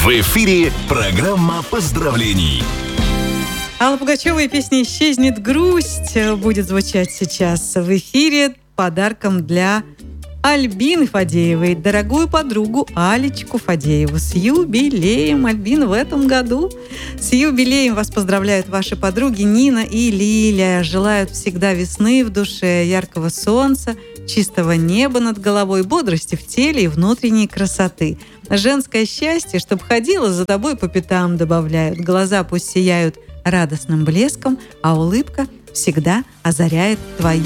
В эфире программа поздравлений. Алла Пугачева и песня «Исчезнет грусть» будет звучать сейчас в эфире подарком для Альбины Фадеевой, дорогую подругу Алечку Фадееву. С юбилеем, Альбина, в этом году. С юбилеем вас поздравляют ваши подруги Нина и Лиля. Желают всегда весны в душе, яркого солнца, чистого неба над головой, бодрости в теле и внутренней красоты. Женское счастье, чтоб ходило за тобой по пятам, добавляют. Глаза пусть сияют радостным блеском, а улыбка всегда озаряет твои